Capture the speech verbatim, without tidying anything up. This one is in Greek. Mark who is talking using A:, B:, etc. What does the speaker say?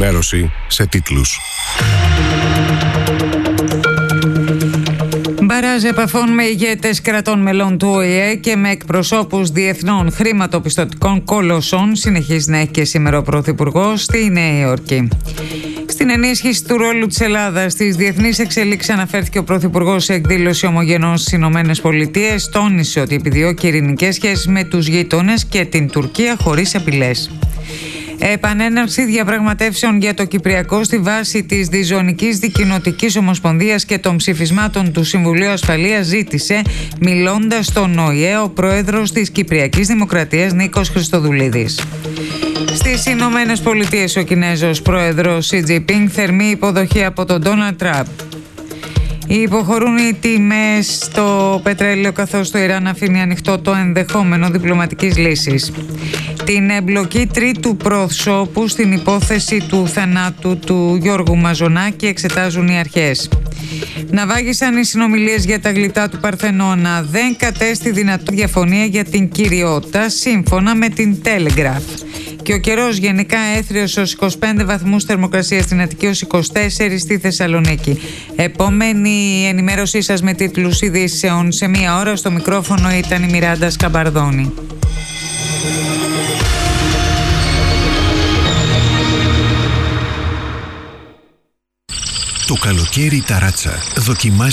A: ενημέρωση σε τίτλους.
B: Μπαράζ επαφών με ηγέτες κρατών μελών του Ο Η Ε και με εκπροσώπους διεθνών χρηματοπιστωτικών κολοσσών συνεχίζει να έχει και σήμερα ο Πρωθυπουργός στη Νέα Υόρκη. Στην ενίσχυση του ρόλου της Ελλάδας στις διεθνείς εξελίξεις αναφέρθηκε ο Πρωθυπουργός σε εκδήλωση ομογενών στις Ηνωμένες Πολιτείες. Τόνισε ότι επιδιώκει ειρηνικές σχέσεις με τους γείτονες και την Τουρκία χωρίς απειλές. Επανέναρξη διαπραγματεύσεων για το Κυπριακό στη βάση της Διζωνικής Δικοινοτικής Ομοσπονδίας και των ψηφισμάτων του Συμβουλίου Ασφαλείας ζήτησε, μιλώντας στον Ο Η Ε, ο πρόεδρος της Κυπριακής Δημοκρατίας Νίκος Χριστοδουλίδης. Στις Ηνωμένες Πολιτείες ο Κινέζος πρόεδρος Σι Τζιν Πινγκ θερμή υποδοχή από τον Ντόναλντ Τραμπ. Υποχωρούν οι τιμές στο πετρέλαιο καθώς το Ιράν αφήνει ανοιχτό το ενδεχόμενο διπλωματικής λύσης. Την εμπλοκή τρίτου προσώπου στην υπόθεση του θανάτου του Γιώργου Μαζονάκη εξετάζουν οι αρχές. Ναυάγησαν οι συνομιλίες για τα γλυπτά του Παρθενώνα. Δεν κατέστη δυνατό διαφωνία για την κυριότητα σύμφωνα με την Telegraph. Και ο καιρός γενικά έθριος ως είκοσι πέντε βαθμούς θερμοκρασία στην Αττική, ως είκοσι τέσσερα στη Θεσσαλονίκη. Επόμενη ενημέρωσή σας με τίτλους ειδήσεων σε μία ώρα. Στο μικρόφωνο ήταν η Μιράντα Σκαμπαρδόνη.
C: Το καλοκαίρι η ταράτσα δοκιμάζει